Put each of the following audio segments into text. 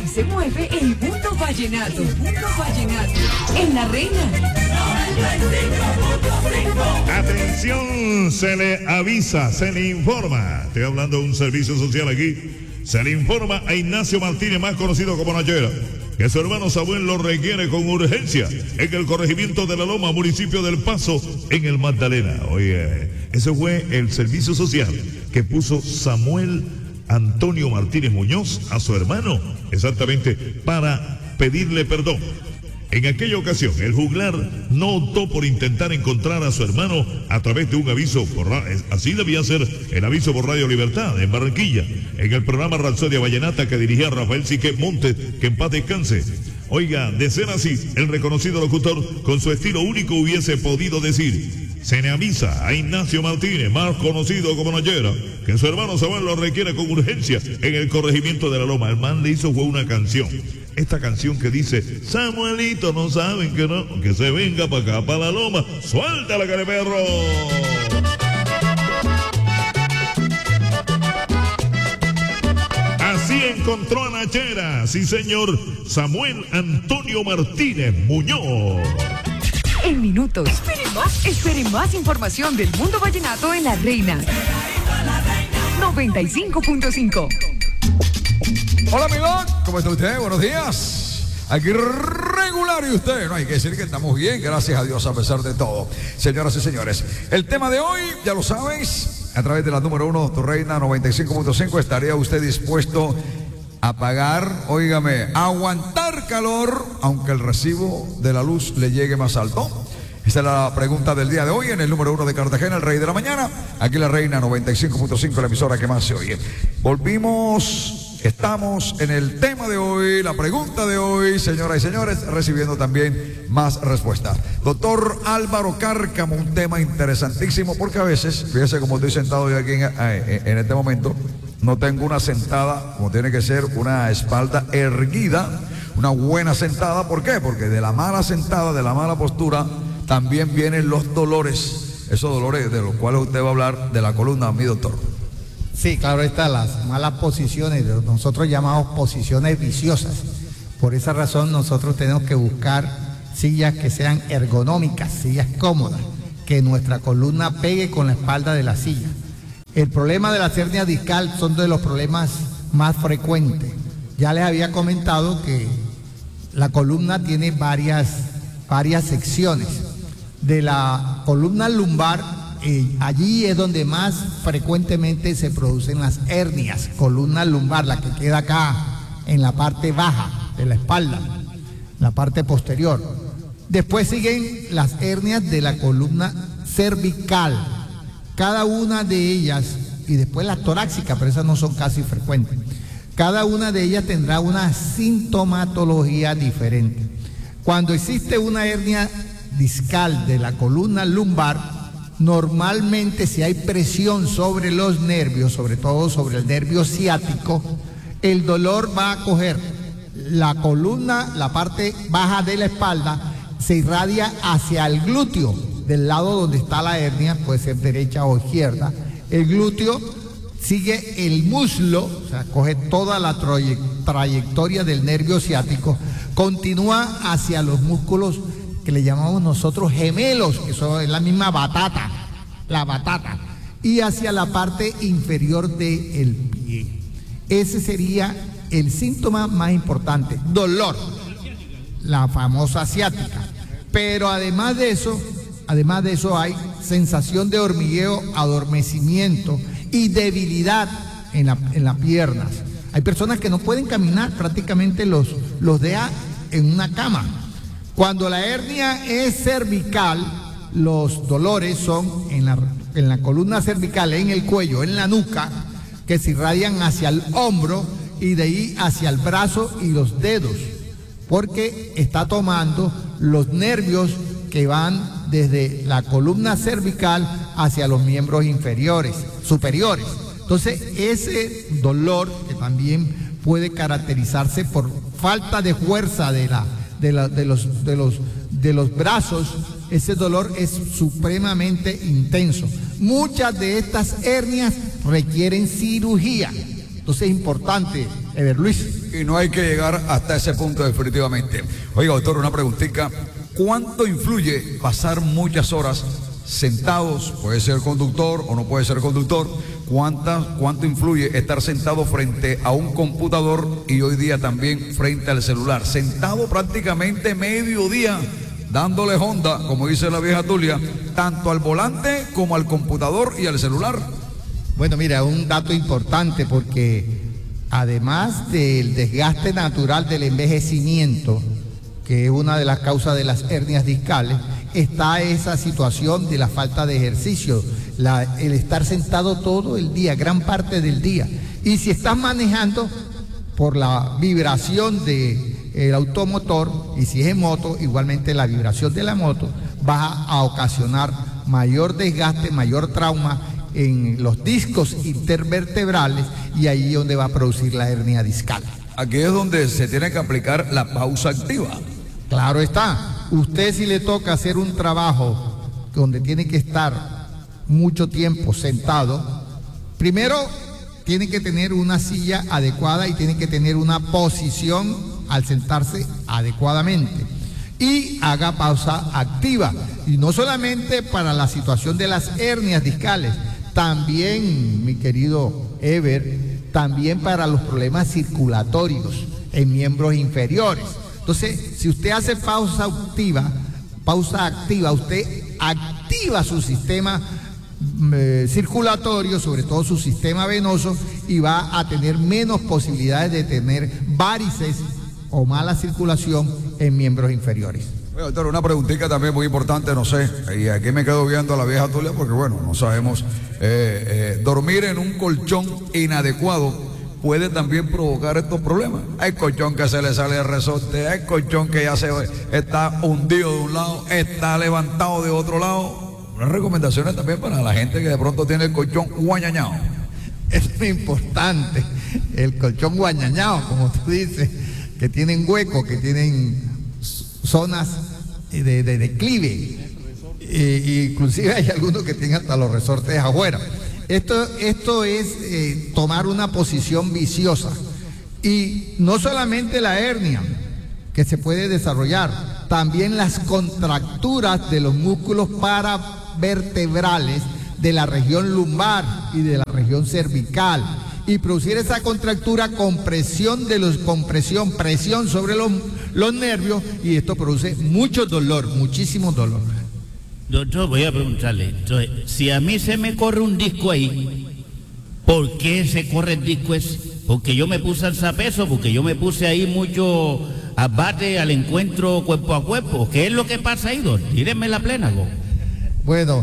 se mueve el mundo vallenato. En La Reina. Atención, se le avisa, se le informa. Estoy hablando de un servicio social aquí. Se le informa a Ignacio Martínez, más conocido como Nachera, que su hermano Samuel lo requiere con urgencia en el corregimiento de La Loma, municipio del Paso, en el Magdalena. Oye, ese fue el servicio social que puso Samuel Antonio Martínez Muñoz a su hermano, exactamente para pedirle perdón. En aquella ocasión, el juglar no optó por intentar encontrar a su hermano a través de un aviso así debía ser el aviso por Radio Libertad en Barranquilla, en el programa Rapsodia Vallenata que dirigía Rafael Sique Montes, que en paz descanse. Oiga, de ser así, el reconocido locutor con su estilo único hubiese podido decir: se le avisa a Ignacio Martínez, más conocido como Nachera, que su hermano Samuel lo requiere con urgencia en el corregimiento de La Loma. El man le hizo fue una canción. Esta canción que dice: Samuelito, no saben que no, que se venga para acá, para La Loma. ¡Suéltala, careperro! Así encontró a Nachera, sí señor, Samuel Antonio Martínez Muñoz. En minutos. Espere más información del mundo vallenato en La Reina. 95.5. Hola, amigos, ¿cómo está usted? Buenos días. Aquí regular y usted. No hay que decir que estamos bien, gracias a Dios, a pesar de todo. Señoras y señores, el tema de hoy, ya lo sabes, a través de la número 1, Tu Reina 95.5, ¿estaría usted dispuesto a pagar, óigame, aguantar calor, aunque el recibo de la luz le llegue más alto? Esta es la pregunta del día de hoy en el número 1 de Cartagena, el Rey de la Mañana. Aquí La Reina 95.5, la emisora que más se oye. Volvimos, estamos en el tema de hoy, la pregunta de hoy, señoras y señores, recibiendo también más respuestas. Doctor Álvaro Cárcamo, un tema interesantísimo, porque a veces, fíjese como estoy sentado yo aquí en este momento, no tengo una sentada como tiene que ser, una espalda erguida, una buena sentada. ¿Por qué? Porque de la mala sentada, de la mala postura, también vienen los dolores, esos dolores de los cuales usted va a hablar de la columna, mi doctor. Sí, claro, están las malas posiciones, nosotros llamamos posiciones viciosas. Por esa razón nosotros tenemos que buscar sillas que sean ergonómicas, sillas cómodas, que nuestra columna pegue con la espalda de la silla. El problema de la hernia discal son de los problemas más frecuentes. Ya les había comentado que la columna tiene varias secciones. De la columna lumbar, allí es donde más frecuentemente se producen las hernias. Columna lumbar, la que queda acá en la parte baja de la espalda, la parte posterior. Después siguen las hernias de la columna cervical, cada una de ellas, y después las torácicas, pero esas no son casi frecuentes. Cada una de ellas tendrá una sintomatología diferente. Cuando existe una hernia discal de la columna lumbar, normalmente si hay presión sobre los nervios, sobre todo sobre el nervio ciático, el dolor va a coger la columna, la parte baja de la espalda, se irradia hacia el glúteo, del lado donde está la hernia, puede ser derecha o izquierda. El glúteo sigue el muslo, o sea, coge toda la trayectoria del nervio ciático, continúa hacia los músculos que le llamamos nosotros gemelos, que son la misma batata, la batata, y hacia la parte inferior del pie. Ese sería el síntoma más importante, dolor, la famosa ciática. Pero además de eso hay sensación de hormigueo, adormecimiento y debilidad en las piernas. Hay personas que no pueden caminar, prácticamente los deja en una cama. Cuando la hernia es cervical, los dolores son en la columna cervical, en el cuello, en la nuca, que se irradian hacia el hombro y de ahí hacia el brazo y los dedos, porque está tomando los nervios que van desde la columna cervical hacia los miembros superiores. Entonces, ese dolor, que también puede caracterizarse por falta de fuerza de los brazos, ese dolor es supremamente intenso. Muchas de estas hernias requieren cirugía. Entonces es importante, Ever Luis. Y no hay que llegar hasta ese punto definitivamente. Oiga, doctor, una preguntita. ¿Cuánto influye pasar muchas horas sentados? Puede ser conductor o no puede ser conductor. ¿Cuánto influye estar sentado frente a un computador y hoy día también frente al celular? Sentado prácticamente medio día, dándole honda, como dice la vieja Tulia, tanto al volante como al computador y al celular. Bueno, mira, un dato importante porque además del desgaste natural del envejecimiento, que es una de las causas de las hernias discales, está esa situación de la falta de ejercicio, el estar sentado todo el día, gran parte del día. Y si estás manejando por la vibración del automotor, y si es en moto, igualmente la vibración de la moto, va a ocasionar mayor desgaste, mayor trauma en los discos intervertebrales, y ahí es donde va a producir la hernia discal. Aquí es donde se tiene que aplicar la pausa activa. Claro está. Usted, si le toca hacer un trabajo donde tiene que estar mucho tiempo sentado, primero tiene que tener una silla adecuada y tiene que tener una posición al sentarse adecuadamente. Y haga pausa activa. Y no solamente para la situación de las hernias discales, también, mi querido Ever, también para los problemas circulatorios en miembros inferiores. Entonces, si usted hace pausa activa, usted activa su sistema circulatorio, sobre todo su sistema venoso, y va a tener menos posibilidades de tener varices o mala circulación en miembros inferiores. Oye, doctor, una preguntita también muy importante, no sé, y aquí me quedo viendo a la vieja Tulia porque, bueno, no sabemos, dormir en un colchón inadecuado puede también provocar estos problemas. Hay colchón que se le sale el resorte, hay colchón que ya se está hundido de un lado, está levantado de otro lado. Unas recomendaciones también para la gente que de pronto tiene el colchón guañañado. Es muy importante, el colchón guañañado, como tú dices, que tienen huecos, que tienen zonas de declive, inclusive hay algunos que tienen hasta los resortes afuera. Esto es tomar una posición viciosa, y no solamente la hernia que se puede desarrollar, también las contracturas de los músculos paravertebrales de la región lumbar y de la región cervical, y producir esa contractura con presión sobre los nervios, y esto produce mucho dolor, muchísimo dolor. Doctor, voy a preguntarle, entonces, si a mí se me corre un disco ahí, ¿por qué se corre el disco ese? Porque yo me puse alzapeso, porque yo me puse ahí mucho abate al encuentro cuerpo a cuerpo. ¿Qué es lo que pasa ahí, doctor? Tírenme la plena, ¿no? Bueno,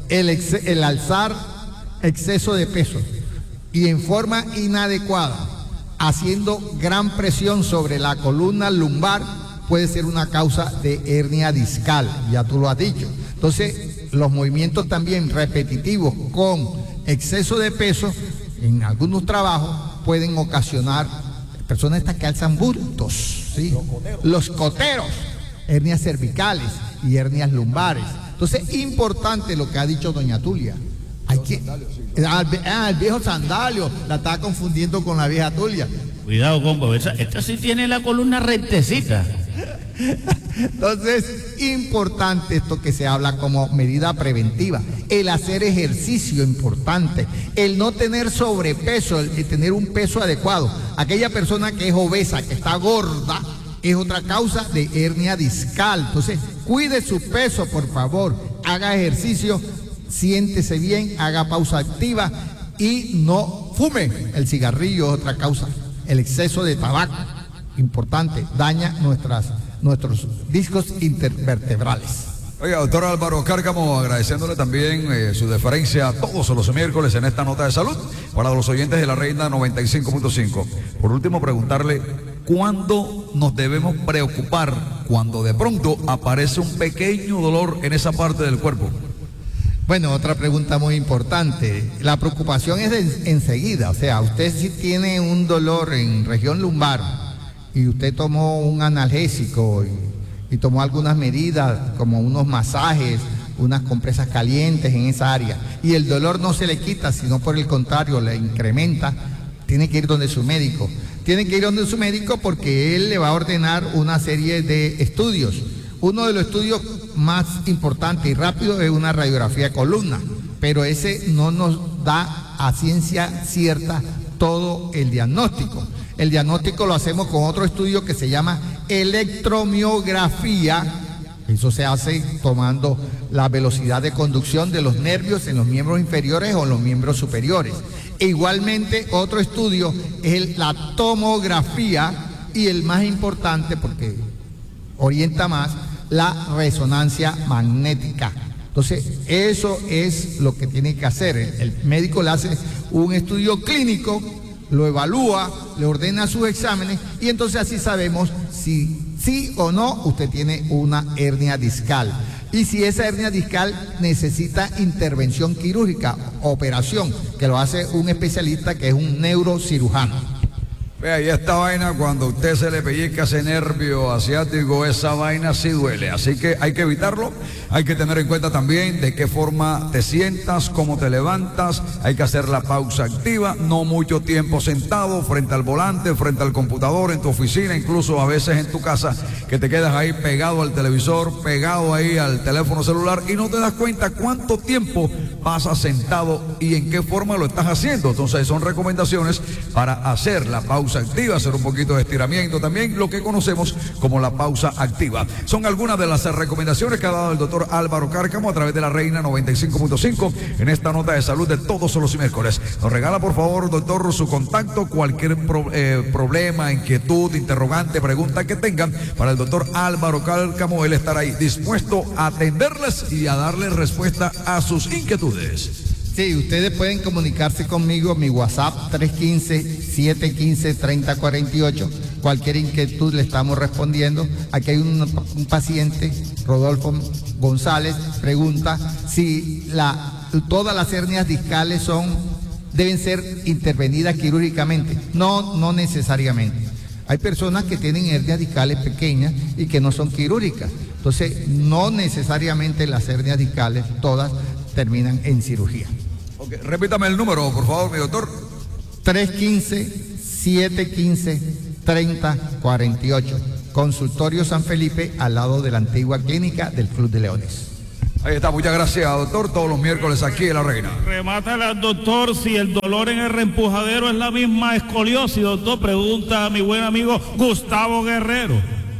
el alzar exceso de peso y en forma inadecuada, haciendo gran presión sobre la columna lumbar, puede ser una causa de hernia discal, ya tú lo has dicho. Entonces, los movimientos también repetitivos con exceso de peso en algunos trabajos pueden ocasionar personas estas que alzan bultos, ¿sí? Los coteros, hernias cervicales y hernias lumbares. Entonces, importante lo que ha dicho doña Tulia. Hay que, el viejo sandalio, la está confundiendo con la vieja Tulia. Cuidado, combo, esta sí tiene la columna rectecita. Entonces, importante esto que se habla como medida preventiva, el hacer ejercicio importante, el no tener sobrepeso, el tener un peso adecuado. Aquella persona que es obesa, que está gorda, es otra causa de hernia discal. Entonces, cuide su peso, por favor, haga ejercicio, siéntese bien, haga pausa activa y no fume. El cigarrillo es otra causa, el exceso de tabaco, importante, daña nuestros discos intervertebrales. Oiga, doctor Álvaro Cárcamo, agradeciéndole también su deferencia todos los miércoles en esta nota de salud para los oyentes de la Reina 95.5. Por último, preguntarle, ¿cuándo nos debemos preocupar cuando de pronto aparece un pequeño dolor en esa parte del cuerpo? Bueno, otra pregunta muy importante. La preocupación es enseguida. O sea, usted si tiene un dolor en región lumbar y usted tomó un analgésico y tomó algunas medidas como unos masajes, unas compresas calientes en esa área, y el dolor no se le quita, sino por el contrario le incrementa, tiene que ir donde su médico. tiene que ir donde su médico porque él le va a ordenar una serie de estudios. Uno de los estudios más importantes y rápidos es una radiografía de columna, pero ese no nos da a ciencia cierta todo el diagnóstico. El diagnóstico lo hacemos con otro estudio que se llama electromiografía. Eso se hace tomando la velocidad de conducción de los nervios en los miembros inferiores o en los miembros superiores. E igualmente, otro estudio es la tomografía y el más importante, porque orienta más, la resonancia magnética. Entonces, eso es lo que tiene que hacer. El médico le hace un estudio clínico, lo evalúa, le ordena sus exámenes y entonces así sabemos si sí o no usted tiene una hernia discal. Y si esa hernia discal necesita intervención quirúrgica, operación, que lo hace un especialista que es un neurocirujano. Vea, y esta vaina, cuando a usted se le pellizca ese nervio asiático, esa vaina sí duele. Así que hay que evitarlo. Hay que tener en cuenta también de qué forma te sientas, cómo te levantas. Hay que hacer la pausa activa. No mucho tiempo sentado frente al volante, frente al computador, en tu oficina, incluso a veces en tu casa, que te quedas ahí pegado al televisor, pegado ahí al teléfono celular y no te das cuenta cuánto tiempo pasas sentado y en qué forma lo estás haciendo. Entonces son recomendaciones para hacer la pausa activa, hacer un poquito de estiramiento también, lo que conocemos como la pausa activa. Son algunas de las recomendaciones que ha dado el doctor Álvaro Cárcamo a través de la Reina 95.5 en esta nota de salud de todos los miércoles. Nos regala, por favor, doctor, su contacto, cualquier problema, inquietud, interrogante, pregunta que tengan para el doctor Álvaro Cárcamo. Él estará ahí dispuesto a atenderles y a darles respuesta a sus inquietudes. Sí, ustedes pueden comunicarse conmigo, mi WhatsApp 315-715-3048. Cualquier inquietud le estamos respondiendo. Aquí hay un paciente, Rodolfo González, pregunta si todas las hernias discales deben ser intervenidas quirúrgicamente. No necesariamente. Hay personas que tienen hernias discales pequeñas y que no son quirúrgicas. Entonces, no necesariamente las hernias discales todas terminan en cirugía. Okay, repítame el número, por favor, mi doctor. 315-715-3048. Consultorio San Felipe, al lado de la antigua clínica del Club de Leones. Ahí está, muchas gracias, doctor. Todos los miércoles aquí en La Reina. Remátale al doctor si el dolor en el reempujadero es la misma escoliosis, doctor. Pregunta a mi buen amigo Gustavo Guerrero.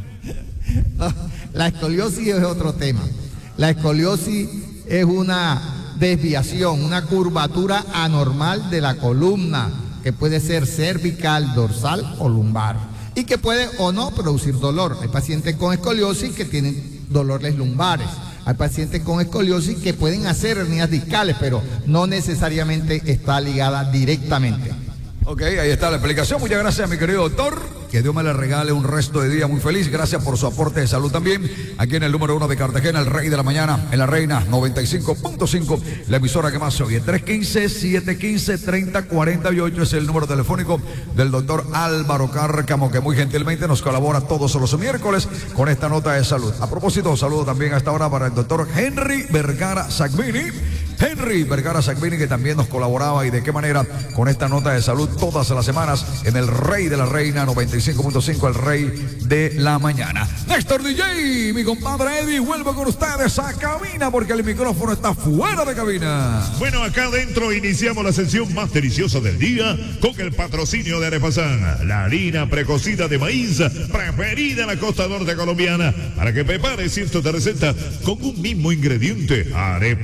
La escoliosis es otro tema. La escoliosis es una desviación, una curvatura anormal de la columna, que puede ser cervical, dorsal o lumbar, y que puede o no producir dolor. Hay pacientes con escoliosis que tienen dolores lumbares. Hay pacientes con escoliosis que pueden hacer hernias discales, pero no necesariamente está ligada directamente. Ok, ahí está la explicación. Muchas gracias, mi querido doctor. Que Dios me le regale un resto de día muy feliz. Gracias por su aporte de salud también. Aquí en el número 1 de Cartagena, el Rey de la Mañana, en La Reina 95.5, la emisora que más se oye. 315-715-3048 es el número telefónico del doctor Álvaro Cárcamo, que muy gentilmente nos colabora todos los miércoles con esta nota de salud. A propósito, saludo también a esta hora para el doctor Henry Vergara Sacbini. Henry Vergara Sacbini, que también nos colaboraba y de qué manera con esta nota de salud todas las semanas en el Rey de la Reina 95.5, el Rey de la Mañana. Néstor DJ, mi compadre Eddie, vuelvo con ustedes a cabina porque el micrófono está fuera de cabina. Bueno, acá adentro iniciamos la sesión más deliciosa del día con el patrocinio de Arepasán, la harina precocida de maíz preferida en la costa norte colombiana, para que prepare cientos de recetas con un mismo ingrediente. Arepa